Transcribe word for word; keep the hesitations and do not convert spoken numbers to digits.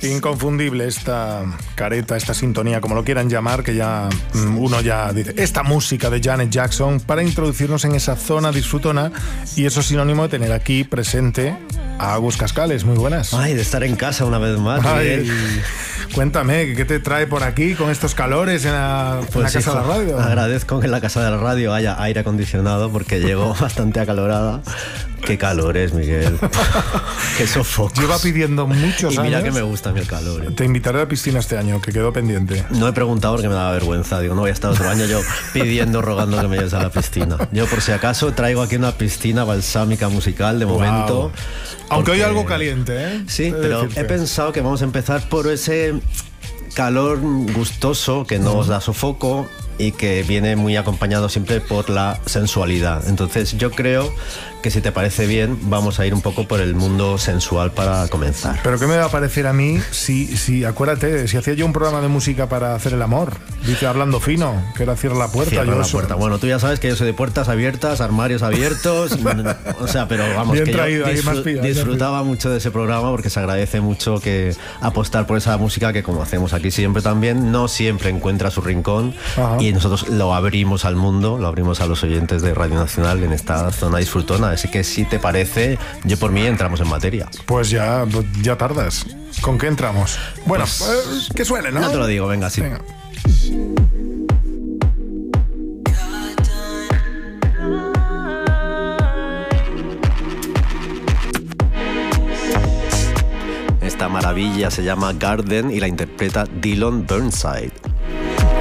Inconfundible esta careta, esta sintonía, como lo quieran llamar, que ya uno ya dice, esta música de Janet Jackson, para introducirnos en esa zona disfrutona, y eso es sinónimo de tener aquí presente a Agus Cascales. Muy buenas. Ay, de estar en casa una vez más. Ay, cuéntame, ¿qué te trae por aquí con estos calores en la, pues en la casa hijo, de la radio? Agradezco que en la casa de la radio haya aire acondicionado porque llego bastante acalorada. Qué calor es, Miguel. Qué sofoco. Lleva pidiendo muchos y mira años. que me gusta a mí el calor. ¿eh? Te invitaré a la piscina este año, que quedó pendiente. No he preguntado porque me daba vergüenza. Digo, no voy a estar otro año yo pidiendo, rogando que me lleves a la piscina. Yo, por si acaso, traigo aquí una piscina balsámica musical de momento. Wow. Aunque hoy algo caliente, ¿eh? Sí, Debe pero decirte. He pensado que vamos a empezar por ese calor gustoso que nos da sofoco y que viene muy acompañado siempre por la sensualidad. Entonces yo creo que si te parece bien vamos a ir un poco por el mundo sensual para comenzar. Pero ¿qué me va a parecer a mí si, si acuérdate, si hacía yo un programa de música para hacer el amor? Dice Hablando Fino, que era Cierra la Puerta. Cierra yo la soy... puerta. Bueno, tú ya sabes que yo soy de puertas abiertas, armarios abiertos. O sea, pero vamos, bien que traído, yo disfr- ahí pillado, disfrutaba mucho de ese programa porque se agradece mucho que apostar por esa música que, como hacemos aquí siempre también, no siempre encuentra su rincón. Ajá. Y nosotros lo abrimos al mundo, lo abrimos a los oyentes de Radio Nacional en esta zona disfrutona. Así que si te parece, yo por mí entramos en materia. Pues ya, ya tardas. ¿Con qué entramos? Bueno, pues, eh, que suene, ¿no? No te lo digo, venga, sí. Venga. Esta maravilla se llama Garden y la interpreta Dylan Burnside.